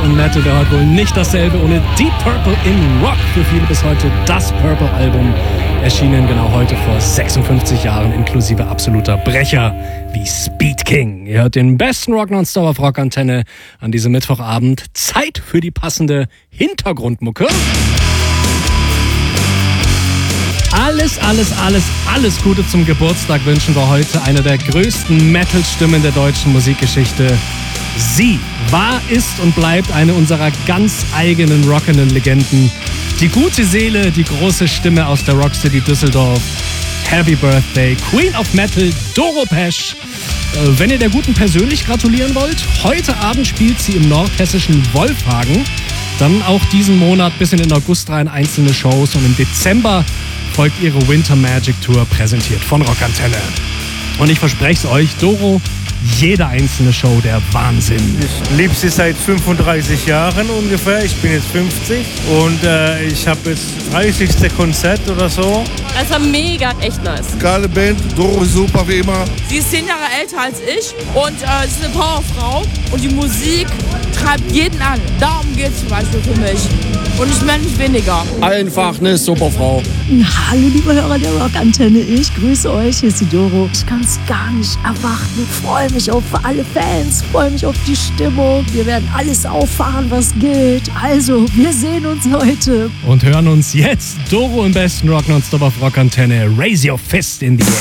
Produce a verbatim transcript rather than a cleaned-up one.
und Metal wäre heute wohl nicht dasselbe ohne Deep Purple in Rock. Für viele bis heute das Purple-Album. Erschienen genau heute vor sechsundfünfzig Jahren, inklusive absoluter Brecher wie Speed King. Ihr hört den besten Rock nonstop auf Rockantenne an diesem Mittwochabend. Zeit für die passende Hintergrundmucke. Alles, alles, alles, alles Gute zum Geburtstag wünschen wir heute einer der größten Metal-Stimmen der deutschen Musikgeschichte. Sie war, ist und bleibt eine unserer ganz eigenen rockenden Legenden. Die gute Seele, die große Stimme aus der Rockcity Düsseldorf. Happy Birthday, Queen of Metal, Doro Pesch. Äh, wenn ihr der Guten persönlich gratulieren wollt, heute Abend spielt sie im nordhessischen Wolfhagen. Dann auch diesen Monat bis in den August rein einzelne Shows und im Dezember folgt ihre Winter Magic Tour, präsentiert von Rockantenne. Und ich verspreche es euch, Doro, jede einzelne Show der Wahnsinn. Ich liebe sie seit fünfunddreißig Jahren ungefähr. Ich bin jetzt fünfzig und äh, ich habe jetzt dreißigste Konzert oder so. Das war mega, echt nice. Geile Band, Doro ist super wie immer. Sie ist zehn Jahre älter als ich und äh, sie ist eine Powerfrau und die Musik treibt jeden an. Darum geht es zum Beispiel für mich. Und ich meine nicht weniger. Einfach eine super Frau. Hallo liebe Hörer der Rockantenne, ich grüße euch, hier ist die Doro. Ich kann es gar nicht erwarten, freue mich auf alle Fans, freue mich auf die Stimmung. Wir werden alles auffahren, was geht. Also, wir sehen uns heute. Und hören uns jetzt. Doro im besten Rock nonstop auf Rockantenne. Raise your fist in the air.